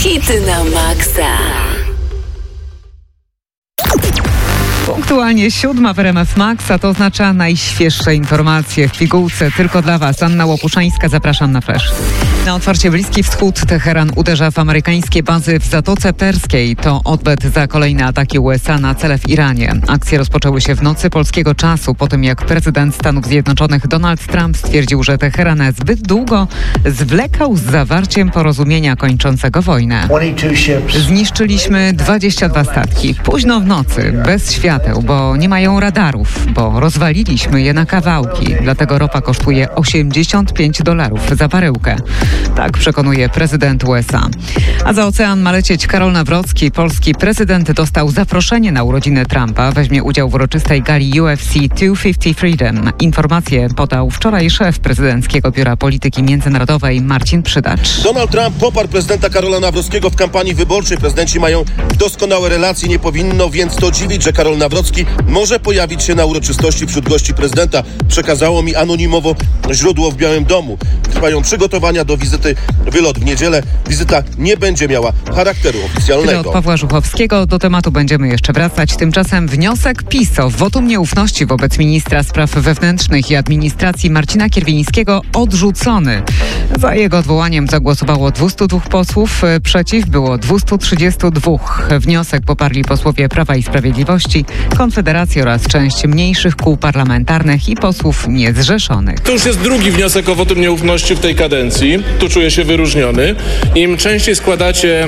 Hity na maksa. Punktualnie 7 w RMF Max, a to oznacza najświeższe informacje w pigułce. Tylko dla Was. Anna Łopuszańska, zapraszam na Flash. Na otwarcie Bliski Wschód Teheran uderza w amerykańskie bazy w Zatoce Perskiej. To odwet za kolejne ataki USA na cele w Iranie. Akcje rozpoczęły się w nocy polskiego czasu, po tym jak prezydent Stanów Zjednoczonych Donald Trump stwierdził, że Teheran zbyt długo zwlekał z zawarciem porozumienia kończącego wojnę. Zniszczyliśmy 22 statki. Późno w nocy, bez świateł, bo nie mają radarów, bo rozwaliliśmy je na kawałki. Dlatego ropa kosztuje $85 za baryłkę. Tak przekonuje prezydent USA. A za ocean ma lecieć Karol Nawrocki. Polski prezydent dostał zaproszenie na urodziny Trumpa. Weźmie udział w uroczystej gali UFC 250 Freedom. Informacje podał wczoraj szef prezydenckiego Biura Polityki Międzynarodowej Marcin Przydacz. Donald Trump poparł prezydenta Karola Nawrockiego w kampanii wyborczej. Prezydenci mają doskonałe relacje. Nie powinno więc to dziwić, że Karol Nawrocki może pojawić się na uroczystości wśród gości prezydenta. Przekazało mi anonimowo źródło w Białym Domu. Trwają przygotowania do wizyty. Wylot w niedzielę. Wizyta nie będzie miała charakteru oficjalnego. Od Pawła Żuchowskiego do tematu będziemy jeszcze wracać. Tymczasem wniosek PiS o wotum nieufności wobec ministra spraw wewnętrznych i administracji Marcina Kierwińskiego odrzucony. Za jego odwołaniem zagłosowało 202 posłów. Przeciw było 232. Wniosek poparli posłowie Prawa i Sprawiedliwości, Konfederacji oraz część mniejszych kół parlamentarnych i posłów niezrzeszonych. To już jest drugi wniosek o wotum nieufności w tej kadencji. Tu czuję się wyróżniony. Im częściej składacie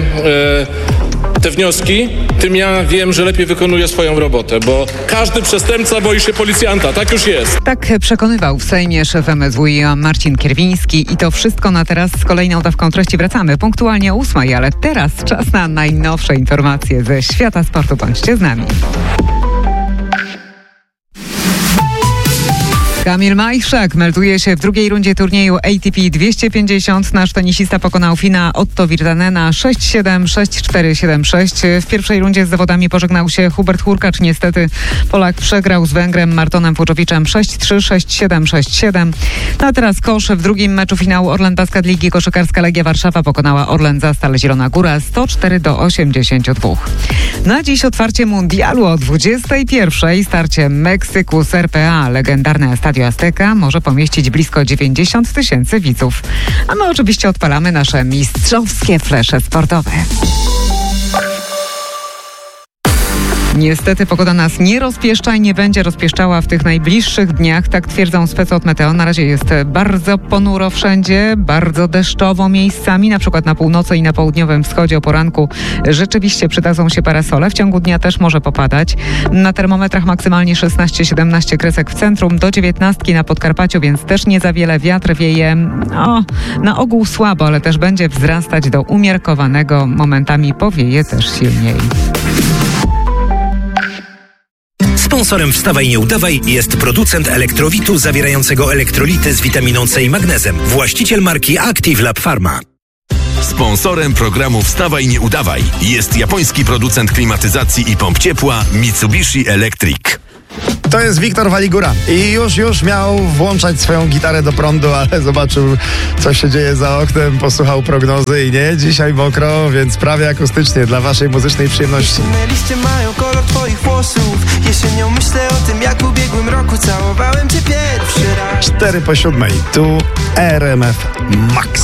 te wnioski, tym ja wiem, że lepiej wykonuję swoją robotę, bo każdy przestępca boi się policjanta. Tak już jest. Tak przekonywał w Sejmie szef MSWiA Marcin Kierwiński. I to wszystko na teraz. Z kolejną dawką treści wracamy punktualnie o 8, ale teraz czas na najnowsze informacje ze świata sportu. Bądźcie z nami. Kamil Majchrzak melduje się w drugiej rundzie turnieju ATP 250. Nasz tenisista pokonał Fina Otto Virtanena 6-7, 6-4, 7-6. W pierwszej rundzie z zawodami pożegnał się Hubert Hurkacz. Niestety Polak przegrał z Węgrem Martonem Fuczowiczem 6-3, 6-7, 6-7. No a teraz kosz. W drugim meczu finału Orlen Basket Ligi koszykarska Legia Warszawa pokonała Orlen Zastal Zielona Góra 104-82. Na dziś otwarcie mundialu o 21. Starcie Meksyku z RPA. Legendarne Stadio Azteca może pomieścić blisko 90 000 widzów. A my oczywiście odpalamy nasze mistrzowskie flesze sportowe. Niestety pogoda nas nie rozpieszcza i nie będzie rozpieszczała w tych najbliższych dniach, tak twierdzą specy od Meteo. Na razie jest bardzo ponuro wszędzie, bardzo deszczowo miejscami, na przykład na północy i na południowym wschodzie o poranku rzeczywiście przydadzą się parasole. W ciągu dnia też może popadać. Na termometrach maksymalnie 16-17 kresek w centrum, do 19 na Podkarpaciu, więc też nie za wiele. Wiatr wieje na ogół słabo, ale też będzie wzrastać do umiarkowanego. Momentami powieje też silniej. Sponsorem Wstawaj Nie Udawaj jest producent elektrowitu zawierającego elektrolity z witaminą C i magnezem. Właściciel marki Active Lab Pharma. Sponsorem programu Wstawaj Nie Udawaj jest japoński producent klimatyzacji i pomp ciepła Mitsubishi Electric. To jest Wiktor Waligura i już miał włączać swoją gitarę do prądu, ale zobaczył, co się dzieje za oknem, posłuchał prognozy i nie, dzisiaj mokro, więc prawie akustycznie dla waszej muzycznej przyjemności. Liście mają kolor twoich włosów. Jesienią myślę o tym, jak w ubiegłym roku całowałem cię pierwszy raz. 4 po 7, tu RMF Max.